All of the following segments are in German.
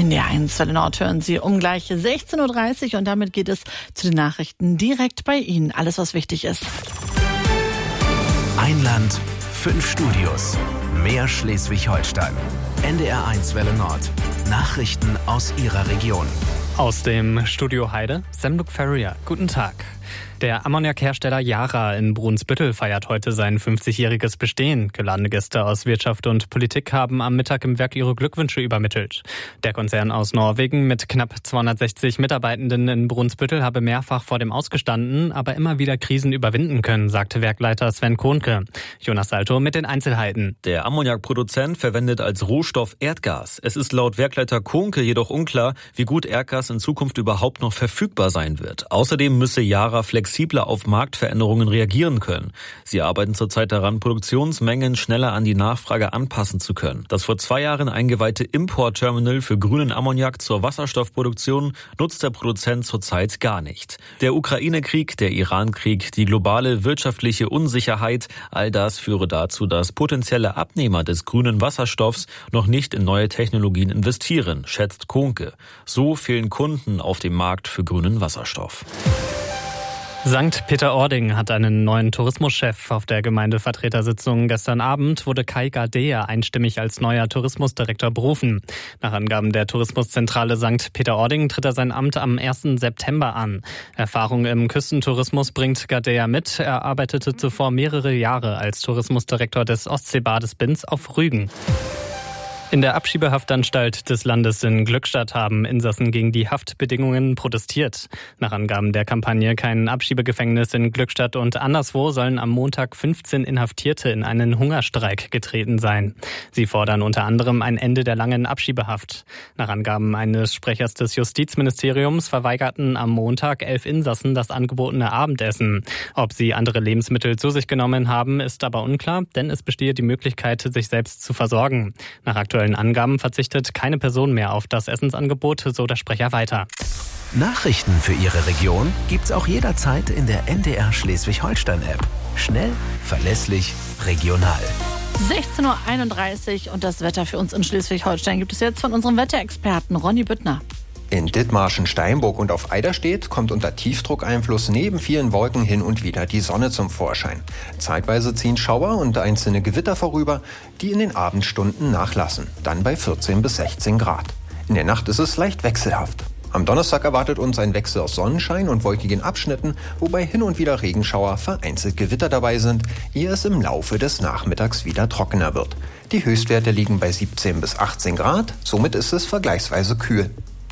NDR1 Welle Nord hören Sie um gleich 16.30 Uhr und damit geht es zu den Nachrichten direkt bei Ihnen. Alles, was wichtig ist. Ein Land, 5 Studios, mehr Schleswig-Holstein. NDR1 Welle Nord. Nachrichten aus Ihrer Region. Aus dem Studio Heide, Semluk Ferrier. Guten Tag. Der Ammoniakhersteller Yara in Brunsbüttel feiert heute sein 50-jähriges Bestehen. Geladene Gäste aus Wirtschaft und Politik haben am Mittag im Werk ihre Glückwünsche übermittelt. Der Konzern aus Norwegen mit knapp 260 Mitarbeitenden in Brunsbüttel habe mehrfach vor dem Ausgestanden, aber immer wieder Krisen überwinden können, sagte Werkleiter Sven Kohnke. Jonas Salto mit den Einzelheiten. Der Ammoniakproduzent verwendet als Rohstoff Erdgas. Es ist laut Werkleiter Kohnke jedoch unklar, wie gut Erdgas in Zukunft überhaupt noch verfügbar sein wird. Außerdem müsse Yara flexibler auf Marktveränderungen reagieren können. Sie arbeiten zurzeit daran, Produktionsmengen schneller an die Nachfrage anpassen zu können. Das vor 2 Jahren eingeweihte Importterminal für grünen Ammoniak zur Wasserstoffproduktion nutzt der Produzent zurzeit gar nicht. Der Ukraine-Krieg, der Iran-Krieg, die globale wirtschaftliche Unsicherheit, all das führe dazu, dass potenzielle Abnehmer des grünen Wasserstoffs noch nicht in neue Technologien investieren, schätzt Kohnke. So fehlen Kunden auf dem Markt für grünen Wasserstoff. St. Peter-Ording hat einen neuen Tourismuschef. Auf der Gemeindevertretersitzung gestern Abend wurde Kai Gardea einstimmig als neuer Tourismusdirektor berufen. Nach Angaben der Tourismuszentrale St. Peter-Ording tritt er sein Amt am 1. September an. Erfahrung im Küstentourismus bringt Gardea mit. Er arbeitete zuvor mehrere Jahre als Tourismusdirektor des Ostseebades Binz auf Rügen. In der Abschiebehaftanstalt des Landes in Glückstadt haben Insassen gegen die Haftbedingungen protestiert. Nach Angaben der Kampagne Kein Abschiebegefängnis in Glückstadt und anderswo sollen am Montag 15 Inhaftierte in einen Hungerstreik getreten sein. Sie fordern unter anderem ein Ende der langen Abschiebehaft. Nach Angaben eines Sprechers des Justizministeriums verweigerten am Montag 11 Insassen das angebotene Abendessen. Ob sie andere Lebensmittel zu sich genommen haben, ist aber unklar, denn es bestehe die Möglichkeit, sich selbst zu versorgen. Nach aktuellen Angaben verzichtet keine Person mehr auf das Essensangebot, so der Sprecher weiter. Nachrichten für Ihre Region gibt's auch jederzeit in der NDR Schleswig-Holstein-App. Schnell, verlässlich, regional. 16.31 Uhr und das Wetter für uns in Schleswig-Holstein gibt es jetzt von unserem Wetterexperten Ronny Büttner. In Dithmarschen, Steinburg und auf Eiderstedt kommt unter Tiefdruckeinfluss neben vielen Wolken hin und wieder die Sonne zum Vorschein. Zeitweise ziehen Schauer und einzelne Gewitter vorüber, die in den Abendstunden nachlassen, dann bei 14 bis 16 Grad. In der Nacht ist es leicht wechselhaft. Am Donnerstag erwartet uns ein Wechsel aus Sonnenschein und wolkigen Abschnitten, wobei hin und wieder Regenschauer, vereinzelt Gewitter dabei sind, ehe es im Laufe des Nachmittags wieder trockener wird. Die Höchstwerte liegen bei 17 bis 18 Grad, somit ist es vergleichsweise kühl.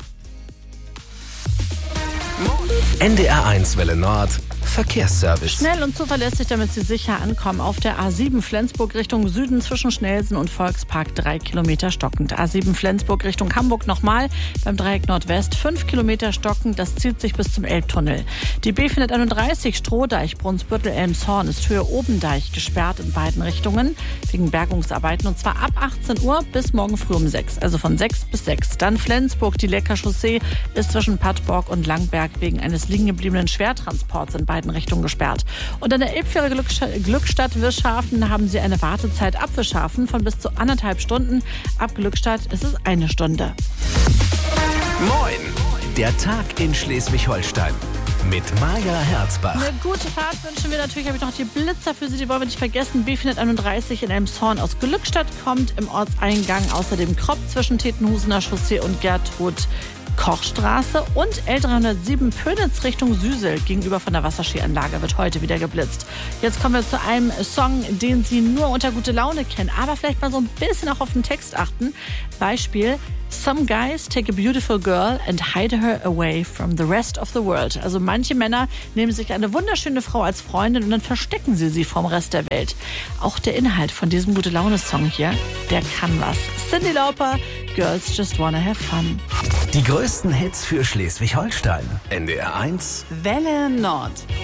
NDR1 Welle Nord. Verkehrsservice. Schnell und zuverlässig, damit Sie sicher ankommen. Auf der A7 Flensburg Richtung Süden zwischen Schnelsen und Volkspark 3 Kilometer stockend. A7 Flensburg Richtung Hamburg nochmal beim Dreieck Nordwest 5 Kilometer stockend. Das zieht sich bis zum Elbtunnel. Die B431 Strohdeich Brunsbüttel Elmshorn ist Höhe Obendeich gesperrt in beiden Richtungen wegen Bergungsarbeiten und zwar ab 18 Uhr bis morgen früh um 6. Also von 6 bis 6. Dann Flensburg, die Lecker-Chaussee ist zwischen Pattborg und Langberg wegen eines liegen gebliebenen Schwertransports in beiden Richtungen gesperrt. Und an der Elbfähre Glückstadt Wischhafen haben Sie eine Wartezeit ab Wischhafen von bis zu 1,5 Stunden. Ab Glückstadt ist es 1 Stunde. Moin! Der Tag in Schleswig-Holstein. Mit Maja Herzbach. Eine gute Fahrt wünschen wir natürlich. Habe ich noch die Blitzer für Sie, die wollen wir nicht vergessen. B431 in Elmshorn aus Glückstadt kommt im Ortseingang. Außerdem Kropp zwischen Tetenhusener Chaussee und Gertrud Kochstraße und L307 Pönitz Richtung Süsel gegenüber von der Wasserskianlage wird heute wieder geblitzt. Jetzt kommen wir zu einem Song, den Sie nur unter gute Laune kennen, aber vielleicht mal so ein bisschen auch auf den Text achten. Beispiel: Some guys take a beautiful girl and hide her away from the rest of the world. Also manche Männer nehmen sich eine wunderschöne Frau als Freundin und dann verstecken sie vom Rest der Welt. Auch der Inhalt von diesem Gute-Laune-Song hier, der kann was. Cyndi Lauper, Girls Just Wanna Have Fun. Die größten Hits für Schleswig-Holstein. NDR1 Welle Nord.